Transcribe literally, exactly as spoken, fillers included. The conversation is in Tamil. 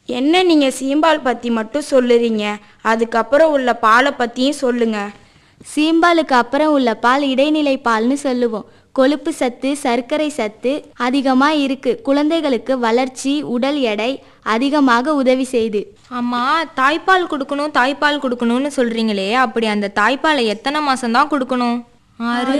என்ன நீங்கள் சீம்பால் பற்றி மட்டும் சொல்லுறீங்க, அதுக்கப்புறம் உள்ள பாலை பற்றியும் சொல்லுங்க. சீம்பாலுக்கு அப்புறம் உள்ள பால் இடைநிலை பால்னு சொல்லுவோம். கொழுப்பு சத்து சர்க்கரை சத்து அதிகமாக இருக்கு. குழந்தைகளுக்கு வளர்ச்சி உடல் எடை அதிகமாக உதவி செய்யுது. அம்மா, தாய்ப்பால் கொடுக்கணும் தாய்ப்பால் கொடுக்கணும்னு சொல்றீங்களே, அப்படி அந்த தாய்ப்பாலை எத்தனை மாசம்தான் கொடுக்கணும்? ஆறு